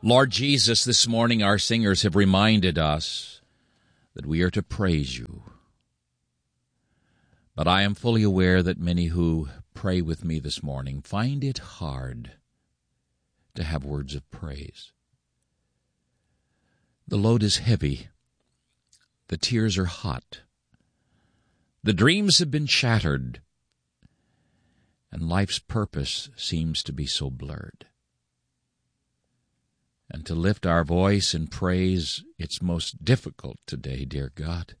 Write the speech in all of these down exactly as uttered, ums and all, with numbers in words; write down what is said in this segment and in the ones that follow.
Lord Jesus, this morning our singers have reminded us that we are to praise you. But I am fully aware that many who pray with me this morning find it hard to have words of praise. The load is heavy. The tears are hot. The dreams have been shattered. And life's purpose seems to be so blurred. And to lift our voice in praise, it's most difficult today, dear God.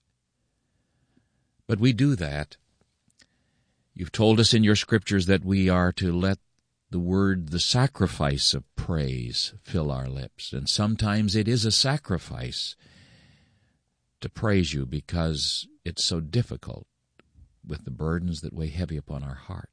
But we do that. You've told us in your scriptures that we are to let the word, the sacrifice of praise, fill our lips. And sometimes it is a sacrifice to praise you because it's so difficult with the burdens that weigh heavy upon our heart.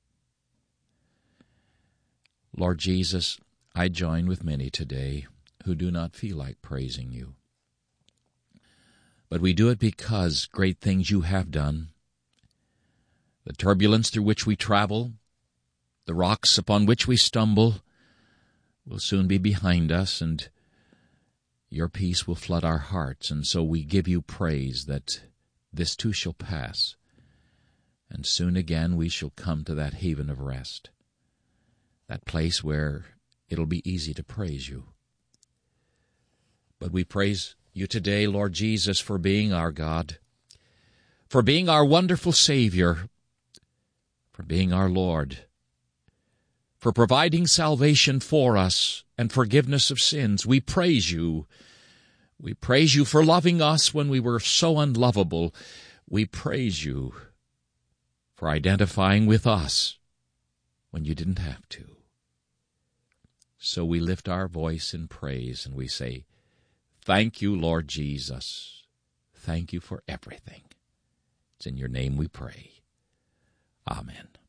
Lord Jesus, I join with many today who do not feel like praising you. But we do it because great things you have done. The turbulence through which we travel, the rocks upon which we stumble, will soon be behind us, and your peace will flood our hearts. And so we give you praise that this too shall pass, and soon again we shall come to that haven of rest, that place where it'll be easy to praise you. But we praise you today, Lord Jesus, for being our God, for being our wonderful Savior, for being our Lord, for providing salvation for us and forgiveness of sins. We praise you. We praise you for loving us when we were so unlovable. We praise you for identifying with us when you didn't have to. So we lift our voice in praise and we say, thank you, Lord Jesus. Thank you for everything. It's in your name we pray. Amen.